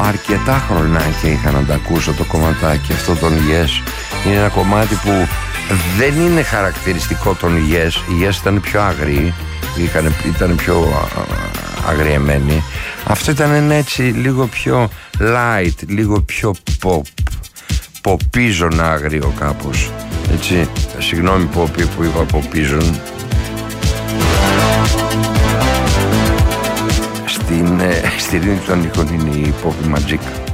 αρκετά χρονάκια είχα να τα ακούσω το κομματάκι αυτό των Yes. Είναι ένα κομμάτι που δεν είναι χαρακτηριστικό των Yes. Οι Yes ήταν πιο αγριοί, ήταν πιο αγριεμένοι. Αυτό ήταν ένα έτσι λίγο πιο light, λίγο πιο pop, ποπίζον άγριο κάπως, έτσι. Συγγνώμη πόπι που είπα ποπίζον. Στην ειρήνη των ήχων είναι η Poppy Magic.